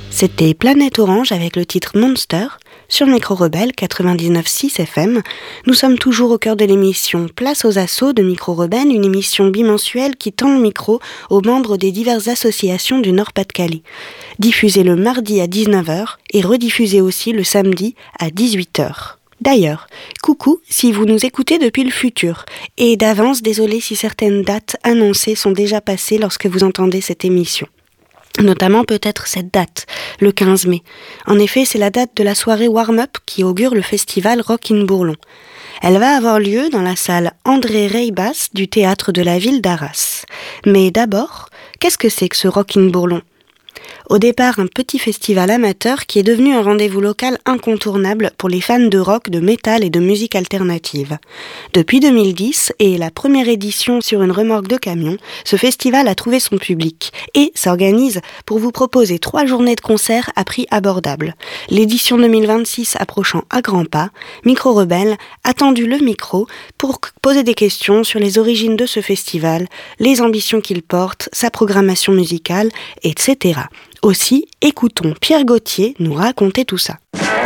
C'était Planète Orange avec le titre Monster sur Micro Rebelle 99.6 FM. Nous sommes toujours au cœur de l'émission Place aux Assauts de Micro Rebelle, une émission bimensuelle qui tend le micro aux membres des diverses associations du Nord-Pas-de-Calais. Diffusée le mardi à 19h et rediffusée aussi le samedi à 18h. D'ailleurs, coucou si vous nous écoutez depuis le futur. Et d'avance, désolé si certaines dates annoncées sont déjà passées lorsque vous entendez cette émission. Notamment peut-être cette date, le 15 mai. En effet, c'est la date de la soirée warm-up qui augure le festival Rock in Bourlon. Elle va avoir lieu dans la salle André Reibas du théâtre de la ville d'Arras. Mais d'abord, qu'est-ce que c'est que ce Rock in Bourlon ? Au départ, un petit festival amateur qui est devenu un rendez-vous local incontournable pour les fans de rock, de métal et de musique alternative. Depuis 2010 et la première édition sur une remorque de camion, ce festival a trouvé son public et s'organise pour vous proposer 3 journées de concerts à prix abordable. L'édition 2026 approchant à grands pas, Micro Rebelle a tendu le micro pour poser des questions sur les origines de ce festival, les ambitions qu'il porte, sa programmation musicale, etc. Aussi, écoutons Pierre Gauthier nous raconter tout ça.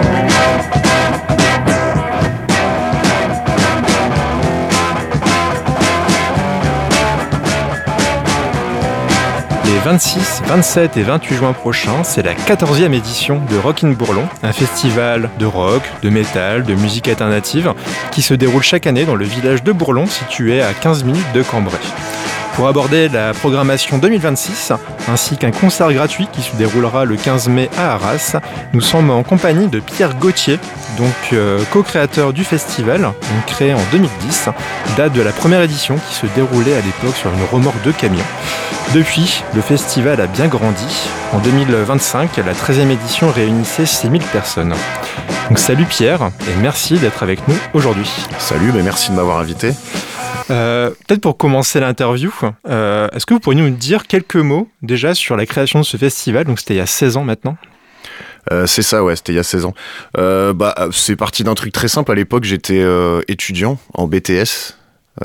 Les 26, 27 et 28 juin prochains, c'est la 14e édition de Rock in Bourlon, un festival de rock, de métal, de musique alternative qui se déroule chaque année dans le village de Bourlon situé à 15 minutes de Cambrai. Pour aborder la programmation 2026, ainsi qu'un concert gratuit qui se déroulera le 15 mai à Arras, nous sommes en compagnie de Pierre Gauthier, donc co-créateur du festival, donc créé en 2010, date de la première édition qui se déroulait à l'époque sur une remorque de camion. Depuis, le festival a bien grandi. En 2025, la 13e édition réunissait 6000 personnes. Donc salut Pierre, et merci d'être avec nous aujourd'hui. Salut, merci de m'avoir invité. Peut-être pour commencer l'interview, est-ce que vous pourriez nous dire quelques mots déjà sur la création de ce festival ? Donc c'était il y a 16 ans maintenant. C'est ça, ouais, c'était il y a 16 ans. C'est parti d'un truc très simple. À l'époque, j'étais étudiant en BTS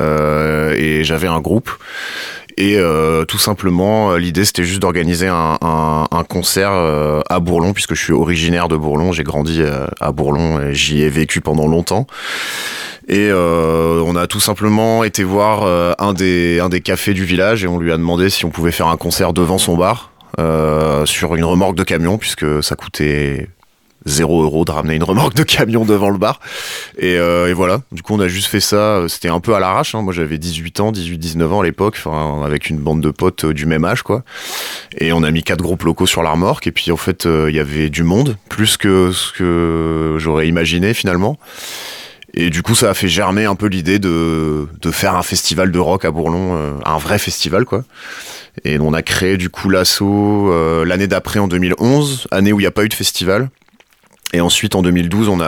et j'avais un groupe. Et tout simplement, l'idée c'était juste d'organiser un concert à Bourlon, puisque je suis originaire de Bourlon, j'ai grandi à Bourlon et j'y ai vécu pendant longtemps. Et on a tout simplement été voir un des cafés du village et on lui a demandé si on pouvait faire un concert devant son bar sur une remorque de camion, puisque ça coûtait 0€ de ramener une remorque de camion devant le bar. Et voilà, du coup on a juste fait ça, c'était un peu à l'arrache, hein. Moi j'avais 18-19 ans à l'époque, avec une bande de potes du même âge, quoi. Et on a mis 4 groupes locaux sur la remorque, et puis en fait il y avait du monde, plus que ce que j'aurais imaginé finalement. Et du coup, ça a fait germer un peu l'idée de faire un festival de rock à Bourlon, un vrai festival, quoi. Et on a créé du coup l'asso l'année d'après, en 2011, année où il n'y a pas eu de festival. Et ensuite, en 2012, on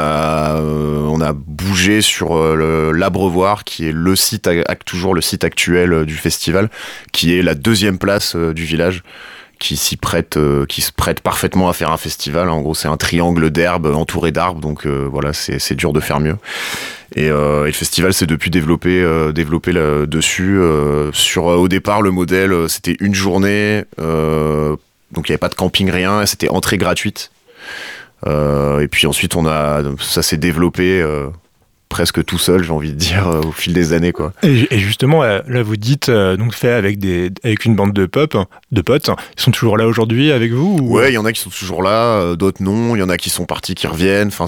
a bougé sur l'Abreuvoir, qui est le site, toujours le site actuel du festival, qui est la 2e place du village, qui se prête parfaitement à faire un festival. En gros, c'est un triangle d'herbe entouré d'arbres, donc voilà, c'est dur de faire mieux. Et le festival s'est depuis développé là-dessus. Au départ, le modèle, c'était une journée, donc il n'y avait pas de camping, rien, c'était entrée gratuite. Et puis ensuite, ça s'est développé presque tout seul, j'ai envie de dire, au fil des années, quoi. Et justement, là vous dites donc fait avec une bande de potes, ils sont toujours là aujourd'hui avec vous ou... Ouais, il y en a qui sont toujours là, d'autres non, il y en a qui sont partis, qui reviennent. Enfin,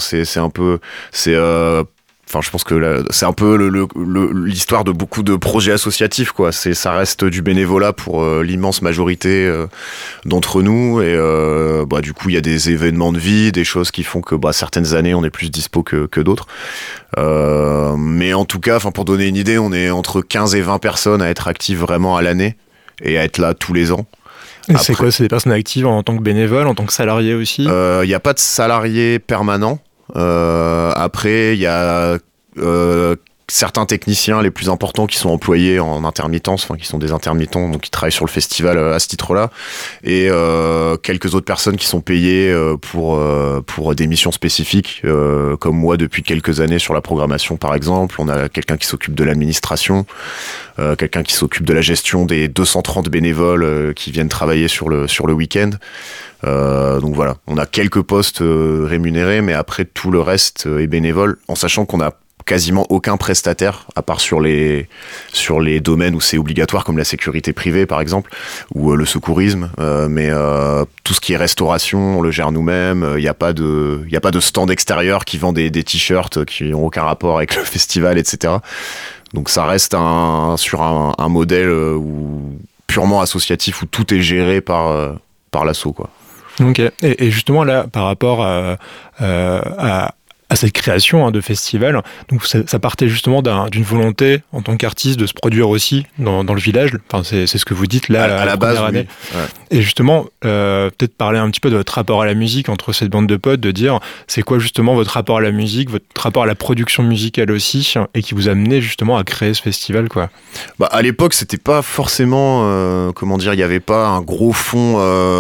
je pense que là, c'est un peu l'histoire de beaucoup de projets associatifs, quoi. Ça reste du bénévolat pour l'immense majorité d'entre nous. Et du coup, il y a des événements de vie, des choses qui font que certaines années, on est plus dispo que d'autres. Mais en tout cas, pour donner une idée, on est entre 15 et 20 personnes à être actives vraiment à l'année et à être là tous les ans. Et c'est quoi ? C'est des personnes actives en tant que bénévoles, en tant que salariés aussi ? Il n'y a pas de salariés permanents. Après, il y a certains techniciens les plus importants qui sont employés en intermittence, qui sont des intermittents, donc qui travaillent sur le festival à ce titre-là, et quelques autres personnes qui sont payées pour des missions spécifiques, comme moi depuis quelques années sur la programmation par exemple. On a quelqu'un qui s'occupe de l'administration, quelqu'un qui s'occupe de la gestion des 230 bénévoles qui viennent travailler sur le week-end. Donc voilà, on a quelques postes rémunérés, mais après tout le reste est bénévole, en sachant qu'on a quasiment aucun prestataire, à part sur les domaines où c'est obligatoire, comme la sécurité privée par exemple, ou le secourisme, mais tout ce qui est restauration, on le gère nous-mêmes. Il n'y a pas de stand extérieur qui vend des t-shirts qui n'ont aucun rapport avec le festival, etc. Donc ça reste sur un modèle purement associatif, où tout est géré par l'asso, quoi. Ok. Et justement là, par rapport à cette création de festival, donc ça partait justement d'une volonté en tant qu'artiste de se produire aussi dans le village. Enfin, c'est ce que vous dites là à la base, année. Oui. Ouais. Et justement, peut-être parler un petit peu de votre rapport à la musique entre cette bande de potes, de dire c'est quoi justement votre rapport à la musique, votre rapport à la production musicale aussi, et qui vous a amené justement à créer ce festival, quoi. Bah, à l'époque, c'était pas forcément, il y avait pas un gros fond.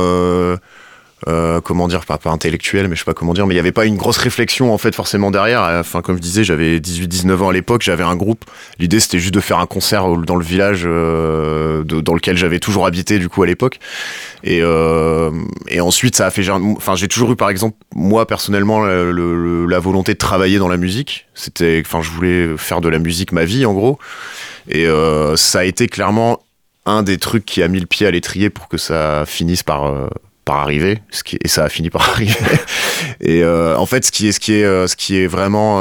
Pas intellectuel, mais je sais pas comment dire, mais il y avait pas une grosse réflexion en fait forcément derrière. Enfin, comme je disais, j'avais 18-19 ans à l'époque, j'avais un groupe. L'idée c'était juste de faire un concert dans le village dans lequel j'avais toujours habité du coup à l'époque. Et ensuite ça a fait, j'ai toujours eu par exemple moi personnellement la volonté de travailler dans la musique. Je voulais faire de la musique ma vie en gros. Et ça a été clairement un des trucs qui a mis le pied à l'étrier pour que ça finisse par arriver, et ça a fini par arriver. Et en fait, ce qui est vraiment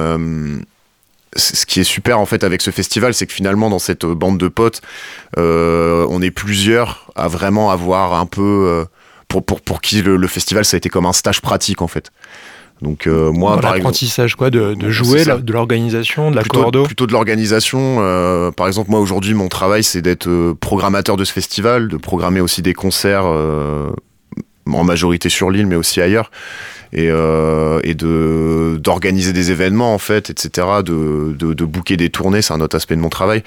ce qui est super en fait avec ce festival, c'est que finalement dans cette bande de potes, on est plusieurs à vraiment avoir un peu pour qui le festival ça a été comme un stage pratique en fait. Donc moi, par l'apprentissage quoi, de jouer, de l'organisation, de la coordo. Plutôt de l'organisation. Par exemple, moi aujourd'hui, mon travail, c'est d'être programmateur de ce festival, de programmer aussi des concerts en majorité sur l'île, mais aussi ailleurs, et d'organiser des événements en fait, etc. De booker des tournées, c'est un autre aspect de mon travail.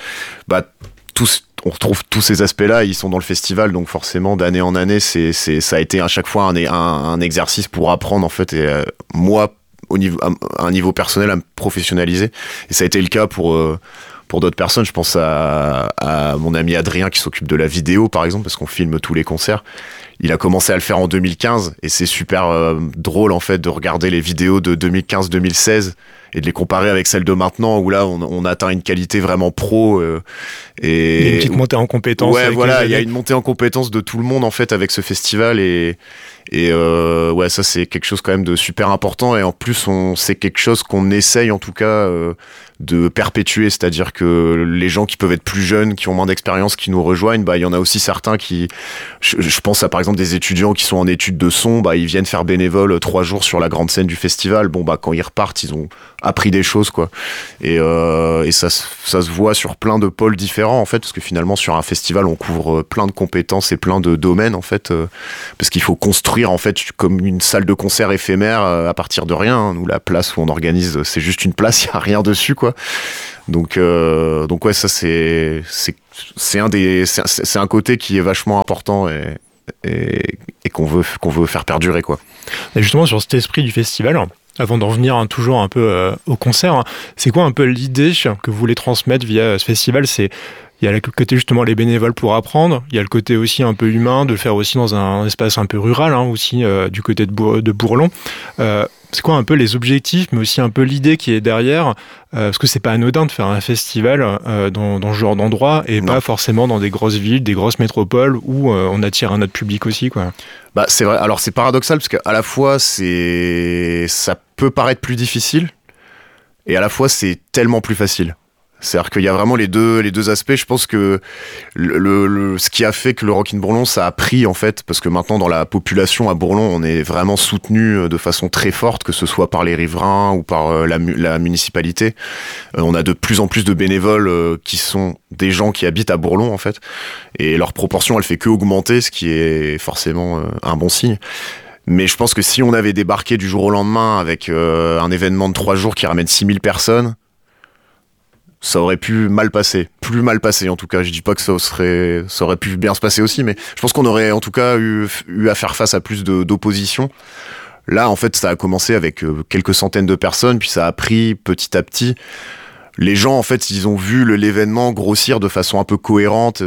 On retrouve tous ces aspects-là, ils sont dans le festival, donc forcément d'année en année, ça a été à chaque fois un exercice pour apprendre en fait, et moi à un niveau personnel à me professionnaliser, et ça a été le cas pour d'autres personnes. Je pense à mon ami Adrien qui s'occupe de la vidéo par exemple, parce qu'on filme tous les concerts. Il a commencé à le faire en 2015 et c'est super drôle en fait de regarder les vidéos de 2015-2016 et de les comparer avec celles de maintenant, où là on atteint une qualité vraiment pro, et il y a une petite montée en compétences. Ouais, voilà, il y a une montée en compétences de tout le monde en fait avec ce festival, et ouais, ça c'est quelque chose quand même de super important, et en plus c'est quelque chose qu'on essaye en tout cas de perpétuer, c'est-à-dire que les gens qui peuvent être plus jeunes, qui ont moins d'expérience, qui nous rejoignent, il y en a aussi certains qui, je pense à par exemple des étudiants qui sont en études de son, ils viennent faire bénévole 3 jours sur la grande scène du festival. Quand ils repartent, ils ont appris des choses, quoi. Et ça se voit sur plein de pôles différents en fait, parce que finalement sur un festival on couvre plein de compétences et plein de domaines en fait, parce qu'il faut construire en fait comme une salle de concert éphémère à partir de rien. Nous, la place où on organise, c'est juste une place, il y a rien dessus, quoi. Donc ouais, ça c'est un côté qui est vachement important et qu'on veut faire perdurer, quoi. Et justement sur cet esprit du festival, avant d'en venir toujours un peu au concert, c'est quoi un peu l'idée que vous voulez transmettre via ce festival? Il y a le côté justement les bénévoles pour apprendre, il y a le côté aussi un peu humain, de le faire aussi dans un espace un peu rural, aussi du côté de Bourlon. C'est quoi un peu les objectifs, mais aussi un peu l'idée qui est derrière, parce que c'est pas anodin de faire un festival dans ce genre d'endroit, et non, pas forcément dans des grosses villes, des grosses métropoles où on attire un autre public aussi, quoi. C'est vrai, alors c'est paradoxal parce qu'à la fois ça peut paraître plus difficile, et à la fois c'est tellement plus facile. C'est-à-dire qu'il y a vraiment les deux aspects. Je pense que ce qui a fait que le Rockin' Bourlon ça a pris en fait, parce que maintenant dans la population à Bourlon on est vraiment soutenu de façon très forte, que ce soit par les riverains ou par la municipalité. On a de plus en plus de bénévoles qui sont des gens qui habitent à Bourlon en fait, et leur proportion elle fait que augmenter, ce qui est forcément un bon signe. Mais je pense que si on avait débarqué du jour au lendemain avec un événement de 3 jours qui ramène 6000 personnes, ça aurait pu mal passer, plus mal passer en tout cas. Je dis pas que ça aurait pu bien se passer aussi, mais je pense qu'on aurait en tout cas eu à faire face à plus d'opposition. Là, en fait, ça a commencé avec quelques centaines de personnes, puis ça a pris petit à petit. Les gens, en fait, ils ont vu l'événement grossir de façon un peu cohérente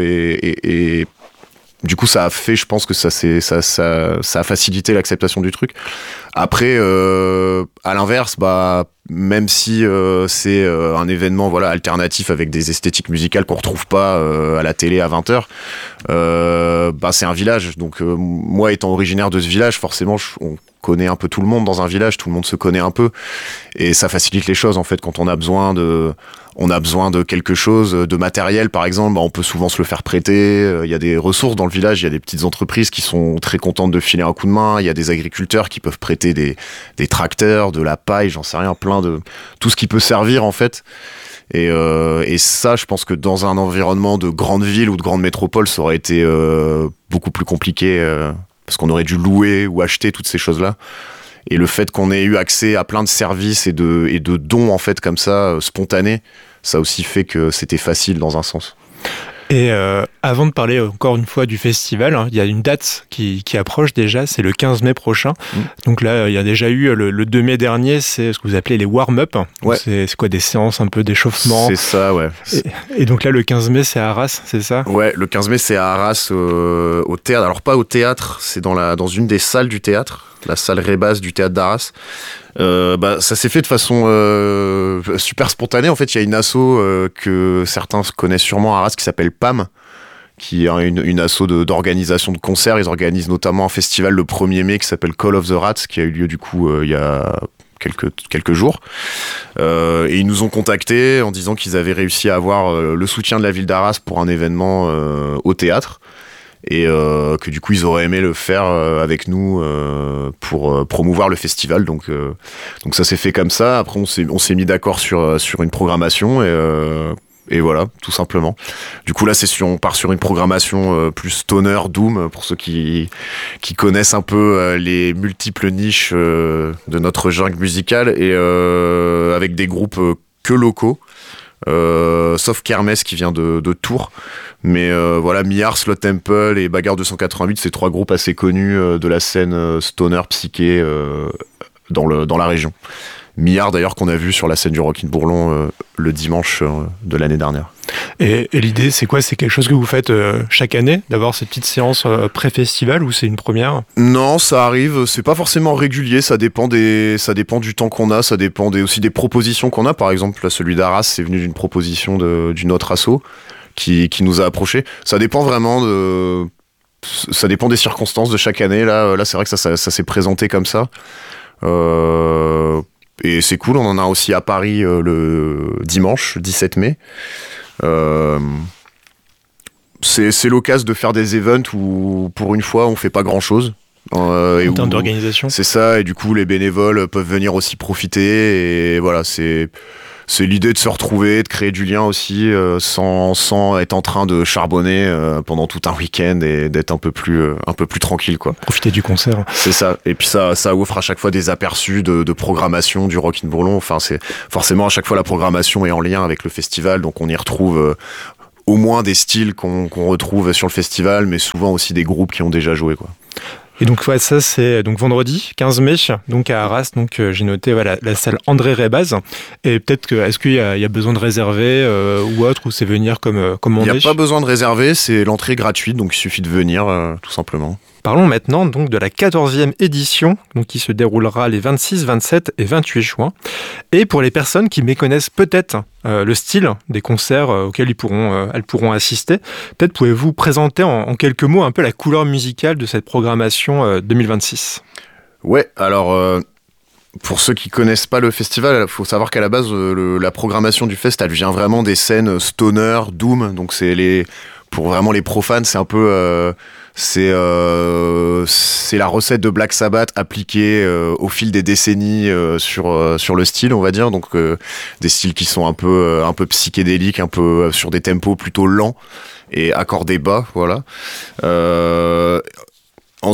et du coup, ça a fait, je pense que ça a facilité l'acceptation du truc. Après, à l'inverse, même si c'est un événement alternatif avec des esthétiques musicales qu'on retrouve pas à la télé à 20h, c'est un village. Donc moi, étant originaire de ce village, forcément, on connaît un peu tout le monde dans un village, tout le monde se connaît un peu, et ça facilite les choses en fait quand on a besoin de quelque chose, de matériel par exemple, on peut souvent se le faire prêter. Il y a des ressources dans le village, il y a des petites entreprises qui sont très contentes de filer un coup de main, il y a des agriculteurs qui peuvent prêter des tracteurs, de la paille, j'en sais rien, plein de tout ce qui peut servir en fait. Et ça, je pense que dans un environnement de grande ville ou de grande métropole, ça aurait été beaucoup plus compliqué parce qu'on aurait dû louer ou acheter toutes ces choses-là. Et le fait qu'on ait eu accès à plein de services et de dons en fait comme ça, spontanés, ça a aussi fait que c'était facile dans un sens. Et avant de parler encore une fois du festival, il y a une date qui approche déjà, c'est le 15 mai prochain. Donc là, il y a déjà eu le 2 mai dernier, c'est ce que vous appelez les warm-up. Ouais. C'est quoi, des séances un peu d'échauffement? C'est ça, ouais. Et donc là, le 15 mai, c'est à Arras, c'est ça? Ouais, le 15 mai, c'est à Arras, au théâtre. Alors pas au théâtre, c'est dans une des salles du théâtre, la salle Rébas du théâtre d'Arras. Ça s'est fait de façon super spontanée. En fait, il y a une asso que certains connaissent sûrement à Arras qui s'appelle PAM, qui est une asso d'organisation de concerts. Ils organisent notamment un festival le 1er mai qui s'appelle Call of the Rats, qui a eu lieu du coup il y a quelques jours. Et ils nous ont contactés en disant qu'ils avaient réussi à avoir le soutien de la ville d'Arras pour un événement au théâtre. Et que du coup ils auraient aimé le faire avec nous pour promouvoir le festival, donc ça s'est fait comme ça. Après on s'est mis d'accord sur une programmation et voilà, tout simplement. Du coup là on part sur une programmation plus stoner, doom, pour ceux qui connaissent un peu les multiples niches de notre jungle musicale, et avec des groupes que locaux. Sauf Kermesse qui vient de Tours, mais Millard, Slot Temple et Bagarre 288, c'est 3 groupes assez connus de la scène stoner psyché dans la région. Millard d'ailleurs qu'on a vu sur la scène du Rock in Bourlon le dimanche de l'année dernière. Et l'idée, c'est quoi? C'est quelque chose que vous faites chaque année, d'avoir ces petites séances pré-festival, ou c'est une première? Non, ça arrive, c'est pas forcément régulier, ça dépend du temps qu'on a, ça dépend aussi des propositions qu'on a. Par exemple, là, celui d'Arras, c'est venu d'une proposition d'une autre asso qui nous a approchés. Ça dépend vraiment des circonstances de chaque année. Là c'est vrai que ça s'est présenté comme ça. Et c'est cool, on en a aussi à Paris le dimanche 17 mai. C'est l'occasion de faire des events où pour une fois on fait pas grand chose en termes d'organisation. C'est ça, et du coup les bénévoles peuvent venir aussi profiter, et voilà, c'est l'idée de se retrouver, de créer du lien aussi, sans être en train de charbonner pendant tout un week-end, et d'être un peu plus tranquille, quoi. Profiter du concert. C'est ça. Et puis ça offre à chaque fois des aperçus de programmation du Rock in Bourlon. Enfin, c'est forcément à chaque fois la programmation est en lien avec le festival, donc on y retrouve au moins des styles qu'on retrouve sur le festival, mais souvent aussi des groupes qui ont déjà joué, quoi. Et donc ça c'est donc vendredi 15 mai, donc à Arras, donc j'ai noté la salle André Rébaz. Et peut-être est-ce qu'il y a besoin de réserver ou autre, ou c'est venir comme commandé? Il n'y a pas besoin de réserver, c'est l'entrée gratuite, donc il suffit de venir tout simplement. Parlons maintenant donc de la 14e édition, donc qui se déroulera les 26, 27 et 28 juin. Et pour les personnes qui méconnaissent peut-être le style des concerts auxquels elles pourront assister, peut-être pouvez-vous présenter en quelques mots un peu la couleur musicale de cette programmation 2026. Ouais, alors pour ceux qui connaissent pas le festival, il faut savoir qu'à la base la programmation du fest, elle vient vraiment des scènes stoner, doom, donc pour vraiment les profanes, c'est un peu c'est la recette de Black Sabbath appliquée au fil des décennies sur le style, on va dire. Donc des styles qui sont un peu psychédéliques, un peu sur des tempos plutôt lents et accordés bas, voilà.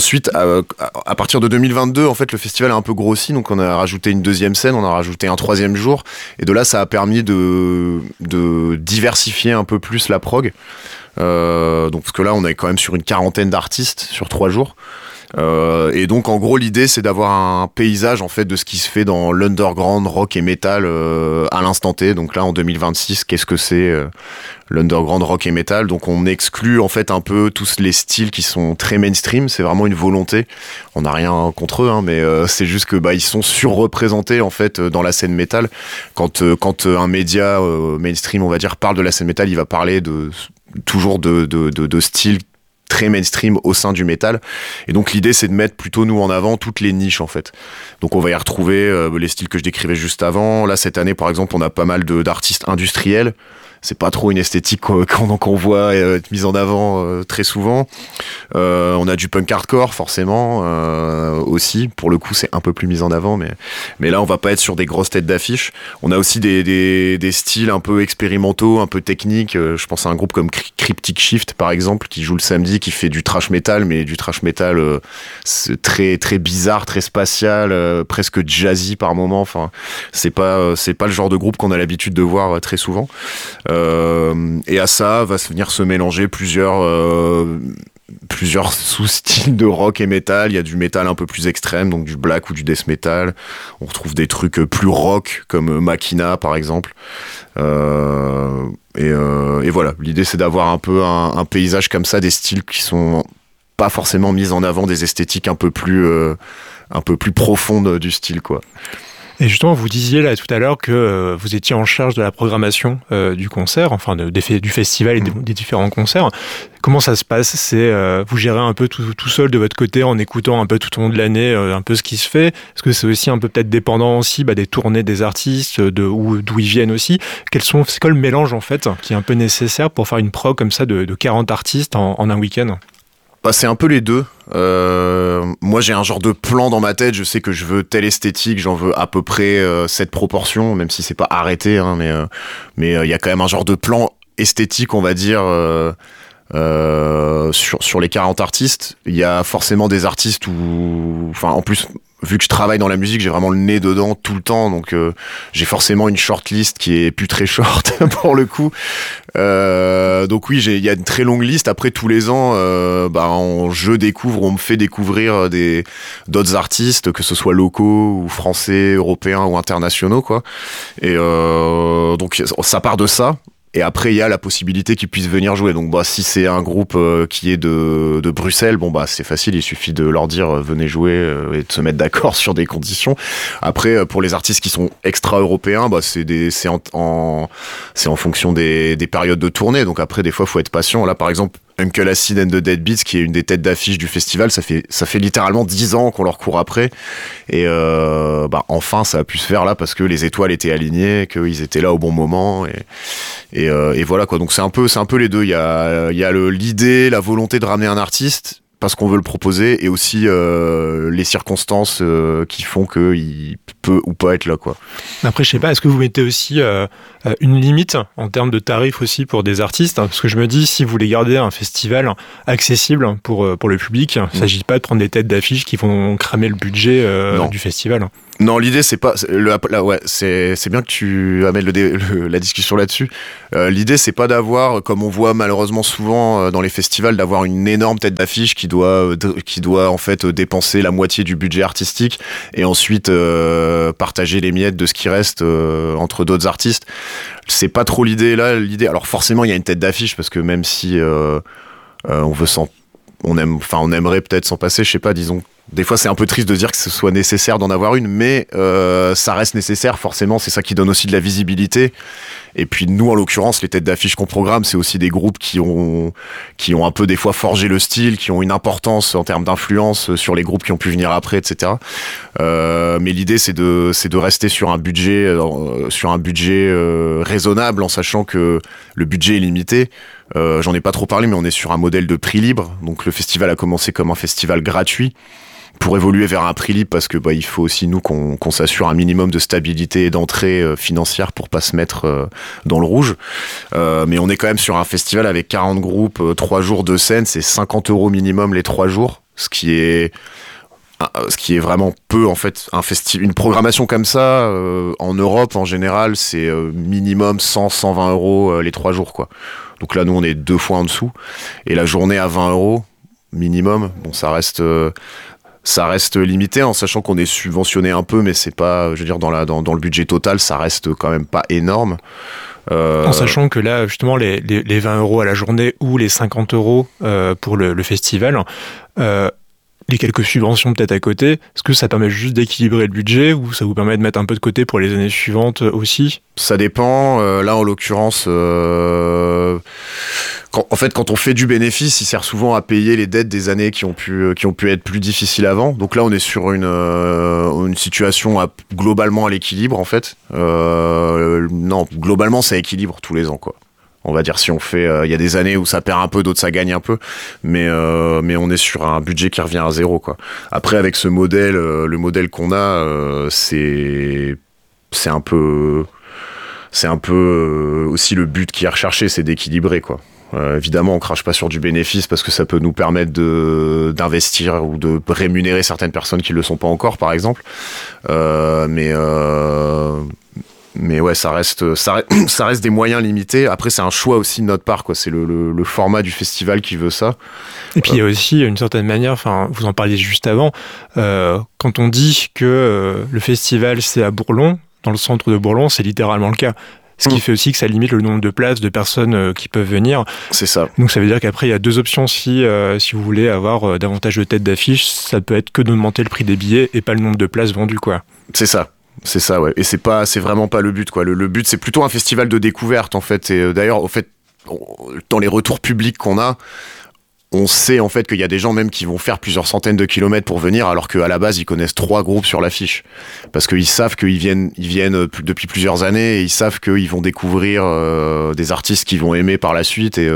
ensuite, à partir de 2022, en fait, le festival a un peu grossi, donc on a rajouté une deuxième scène, on a rajouté un troisième jour, et de là, ça a permis de diversifier un peu plus la prog. Donc, parce que là, on est quand même sur une quarantaine d'artistes sur 3 jours. Et donc en gros l'idée c'est d'avoir un paysage en fait de ce qui se fait dans l'underground rock et metal à l'instant T. Donc là en 2026 qu'est-ce que c'est l'underground rock et metal? Donc on exclut en fait un peu tous les styles qui sont très mainstream, c'est vraiment une volonté. On n'a rien contre eux hein, mais c'est juste que ils sont surreprésentés en fait dans la scène metal. Quand un média mainstream on va dire parle de la scène metal, il va parler toujours de styles très mainstream au sein du métal, et donc l'idée c'est de mettre plutôt nous en avant toutes les niches en fait. Donc on va y retrouver les styles que je décrivais juste avant. Là cette année par exemple on a pas mal d'artistes industriels, c'est pas trop une esthétique qu'on voit être mise en avant très souvent. On a du punk hardcore forcément aussi, pour le coup c'est un peu plus mis en avant, mais là on va pas être sur des grosses têtes d'affiche. On a aussi des styles un peu expérimentaux, un peu techniques. Je pense à un groupe comme Cryptic Shift par exemple, qui joue le samedi, qui fait du thrash metal, mais du thrash metal très très bizarre, très spatial, presque jazzy par moment. Enfin c'est pas le genre de groupe qu'on a l'habitude de voir très souvent. Et à ça va venir se mélanger plusieurs sous-styles de rock et metal. Il y a du metal un peu plus extrême, donc du black ou du death metal. On retrouve des trucs plus rock comme Machina par exemple. Et voilà, l'idée c'est d'avoir un peu un paysage comme ça, des styles qui sont pas forcément mis en avant, des esthétiques un peu plus profondes du style quoi. Et justement, vous disiez là tout à l'heure que vous étiez en charge de la programmation du concert, enfin du festival et des différents concerts. Comment ça se passe? Vous gérez un peu tout seul de votre côté en écoutant un peu tout au long de l'année un peu ce qui se fait? Est-ce que c'est aussi un peu peut-être dépendant aussi des tournées des artistes, d'où ils viennent aussi? C'est quoi le mélange en fait qui est un peu nécessaire pour faire une prog comme ça de 40 artistes en un week-end? C'est un peu les deux. Moi j'ai un genre de plan dans ma tête, je sais que je veux telle esthétique, j'en veux à peu près cette proportion, même si c'est pas arrêté hein, mais il y a quand même un genre de plan esthétique on va dire sur les 40 artistes. Il y a forcément des artistes en plus vu que je travaille dans la musique, j'ai vraiment le nez dedans tout le temps, donc j'ai forcément une shortlist qui est plus très short pour le coup. Donc oui, il y a une très longue liste. Après tous les ans, on me fait découvrir d'autres artistes, que ce soit locaux ou français, européens ou internationaux, quoi. Et donc ça part de ça. Et après, il y a la possibilité qu'ils puissent venir jouer. Donc, si c'est un groupe qui est de Bruxelles, c'est facile. Il suffit de leur dire venez jouer et de se mettre d'accord sur des conditions. Après, pour les artistes qui sont extra-européens, c'est en fonction des périodes de tournée. Donc après, des fois, faut être patient. Là, par exemple, Uncle Acid and the Deadbeats, qui est une des têtes d'affiche du festival, ça fait littéralement 10 ans qu'on leur court après. Et enfin, ça a pu se faire là parce que les étoiles étaient alignées, qu'ils étaient là au bon moment. Et voilà quoi. Donc c'est un peu les deux. Il y a l'idée, la volonté de ramener un artiste parce qu'on veut le proposer, et aussi les circonstances qui font qu'il peut ou pas être là, quoi. Après, je sais pas, est-ce que vous mettez aussi une limite en termes de tarifs aussi pour des artistes? Parce que je me dis, si vous voulez garder un festival accessible pour le public, il ne s'agit pas de prendre des têtes d'affiche qui vont cramer le budget du festival. Non, l'idée c'est pas c'est bien que tu amènes la discussion là-dessus. L'idée c'est pas d'avoir, comme on voit malheureusement souvent dans les festivals, d'avoir une énorme tête d'affiche qui doit en fait dépenser la moitié du budget artistique et ensuite partager les miettes de ce qui reste entre d'autres artistes. C'est pas trop l'idée là. Alors forcément il y a une tête d'affiche parce que même si on aimerait peut-être s'en passer, je sais pas, disons. Des fois, c'est un peu triste de dire que ce soit nécessaire d'en avoir une, mais ça reste nécessaire, forcément. C'est ça qui donne aussi de la visibilité. Et puis, nous, en l'occurrence, les têtes d'affiche qu'on programme, c'est aussi des groupes qui ont un peu, des fois, forgé le style, qui ont une importance en termes d'influence sur les groupes qui ont pu venir après, etc. Mais l'idée, c'est de rester sur un budget raisonnable, en sachant que le budget est limité. J'en ai pas trop parlé, mais on est sur un modèle de prix libre. Donc, le festival a commencé comme un festival gratuit, pour évoluer vers un prix libre, parce que il faut aussi nous qu'on s'assure un minimum de stabilité et d'entrée financière pour pas se mettre dans le rouge. Mais on est quand même sur un festival avec 40 groupes, 3 jours de scène, c'est 50 € minimum les 3 jours, ce qui est vraiment peu en fait. Une programmation comme ça en Europe en général, c'est minimum 100-120 € les 3 jours quoi. Donc là nous on est 2 fois en dessous, et la journée à 20 € minimum, bon ça reste limité, en sachant qu'on est subventionné un peu, mais c'est pas, je veux dire, dans le budget total, ça reste quand même pas énorme. En sachant que là, justement, les 20 € à la journée ou les 50 € pour le festival, les quelques subventions peut-être à côté, est-ce que ça permet juste d'équilibrer le budget, ou ça vous permet de mettre un peu de côté pour les années suivantes aussi ? Ça dépend. Là, en l'occurrence, quand on fait du bénéfice, il sert souvent à payer les dettes des années qui ont pu être plus difficiles avant. Donc là, on est sur une situation globalement à l'équilibre, en fait. Non, globalement, ça équilibre tous les ans, quoi. On va dire, si on fait, il y a des années où ça perd un peu, d'autres ça gagne un peu, mais on est sur un budget qui revient à 0, quoi. Après, avec ce modèle, le modèle qu'on a, c'est un peu aussi le but qui est recherché, c'est d'équilibrer, quoi. Évidemment, on crache pas sur du bénéfice parce que ça peut nous permettre d'investir ou de rémunérer certaines personnes qui le sont pas encore, par exemple. Mais ouais, ça reste des moyens limités. Après, c'est un choix aussi de notre part, quoi. C'est le format du festival qui veut ça. Et puis il y a aussi une certaine manière, enfin, vous en parliez juste avant, quand on dit que le festival c'est à Bourlon, dans le centre de Bourlon, c'est littéralement le cas. Ce qui fait aussi que ça limite le nombre de places de personnes qui peuvent venir. C'est ça. Donc ça veut dire qu'après il y a 2 options si vous voulez avoir davantage de têtes d'affiche, ça peut être que d'augmenter le prix des billets et pas le nombre de places vendues, quoi. C'est ça, ouais. Et c'est vraiment pas le but, quoi. Le but, c'est plutôt un festival de découverte, en fait. Et d'ailleurs, au fait, dans les retours publics qu'on a, on sait en fait qu'il y a des gens même qui vont faire plusieurs centaines de kilomètres pour venir, alors qu'à la base ils connaissent 3 groupes sur l'affiche, parce qu'ils savent qu'ils viennent depuis plusieurs années, et ils savent qu'ils vont découvrir des artistes qu'ils vont aimer par la suite, et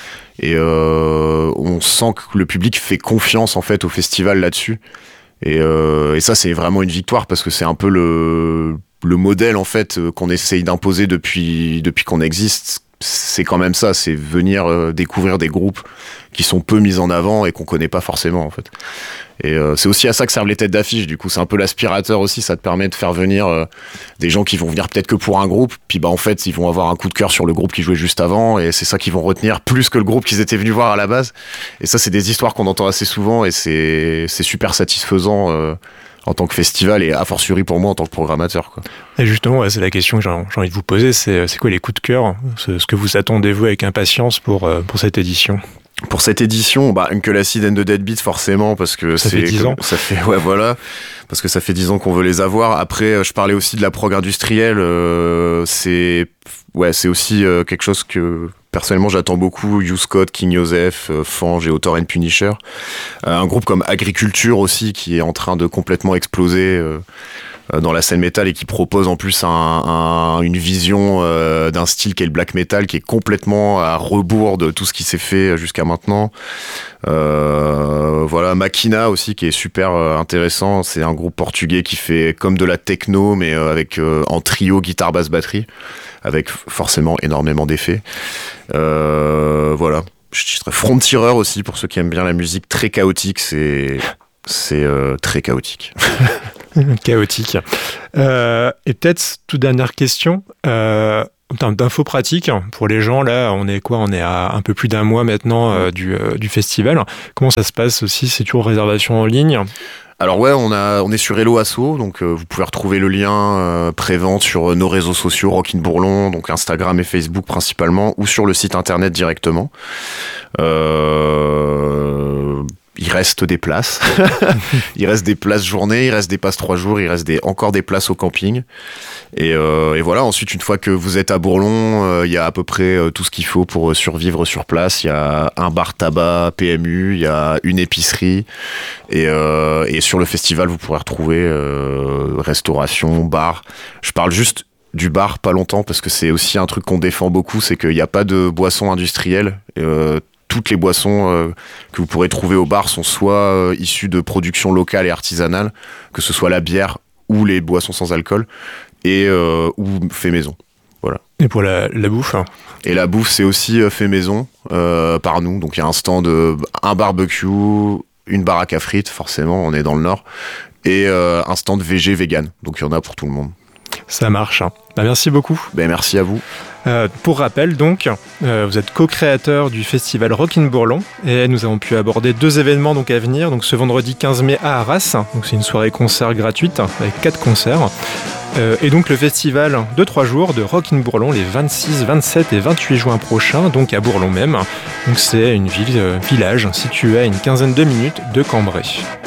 on sent que le public fait confiance en fait au festival là-dessus, et ça c'est vraiment une victoire, parce que c'est un peu le modèle en fait qu'on essaye d'imposer depuis qu'on existe. C'est quand même ça, c'est venir découvrir des groupes qui sont peu mis en avant et qu'on connaît pas forcément, en fait. Et c'est aussi à ça que servent les têtes d'affiche, du coup c'est un peu l'aspirateur aussi, ça te permet de faire venir des gens qui vont venir peut-être que pour un groupe, puis en fait ils vont avoir un coup de cœur sur le groupe qui jouait juste avant, et c'est ça qu'ils vont retenir plus que le groupe qu'ils étaient venus voir à la base. Et ça c'est des histoires qu'on entend assez souvent, et c'est super satisfaisant en tant que festival, et a fortiori pour moi en tant que programmateur, quoi. Et justement, c'est la question que j'ai envie de vous poser, c'est quoi les coups de cœur, ce que vous attendez-vous avec impatience pour cette édition? Pour cette édition, Uncle Acid and the Deadbeat, forcément, parce que ça fait 10 ans. Ouais, voilà, parce que ça fait 10 ans qu'on veut les avoir. Après, je parlais aussi de la prog industrielle, c'est aussi quelque chose que personnellement j'attends beaucoup. Hugh Scott, King Joseph, Fange et Author and Punisher. Un groupe comme Agriculture aussi, qui est en train de complètement exploser dans la scène métal, et qui propose en plus une vision d'un style qui est le black metal, qui est complètement à rebours de tout ce qui s'est fait jusqu'à maintenant. Voilà, Machina aussi, qui est super intéressant. C'est un groupe portugais qui fait comme de la techno, mais avec en trio, guitare, basse, batterie, avec forcément énormément d'effets. Voilà. Je dirais Frontier aussi, pour ceux qui aiment bien la musique très chaotique, c'est très chaotique. Chaotique. Et peut-être, toute dernière question, en termes d'infos pratiques, pour les gens, là, on est à un peu plus d'un mois maintenant du festival. Comment ça se passe aussi? C'est toujours réservation en ligne? Alors ouais, on est sur Hello Asso, donc vous pouvez retrouver le lien pré-vente sur nos réseaux sociaux Rock in Bourlon, donc Instagram et Facebook principalement, ou sur le site internet directement. Il reste des places. Il reste des places journée, il reste des passes 3 jours, il reste encore des places au camping. Et voilà, ensuite, une fois que vous êtes à Bourlon, il y a à peu près tout ce qu'il faut pour survivre sur place. Il y a un bar tabac PMU, il y a une épicerie. Et sur le festival, vous pourrez retrouver restauration, bar. Je parle juste du bar pas longtemps, parce que c'est aussi un truc qu'on défend beaucoup, c'est qu'il n'y a pas de boissons industrielles. toutes les boissons que vous pourrez trouver au bar sont soit issues de production locale et artisanale, que ce soit la bière ou les boissons sans alcool, et ou fait maison. Voilà. Et pour la bouffe Et la bouffe, c'est aussi fait maison par nous. Donc il y a un stand, un barbecue, une baraque à frites, forcément, on est dans le Nord, et un stand végé vegan. Donc il y en a pour tout le monde. Ça marche. Merci beaucoup. Merci à vous. Pour rappel, donc, vous êtes co-créateur du festival Rockin' Bourlon et nous avons pu aborder 2 événements donc à venir. Donc ce vendredi 15 mai à Arras, donc c'est une soirée concert gratuite avec 4 concerts. Et donc le festival de 3 jours de Rockin' Bourlon les 26, 27 et 28 juin prochains, donc à Bourlon même. Donc c'est une village située à une quinzaine de minutes de Cambrai.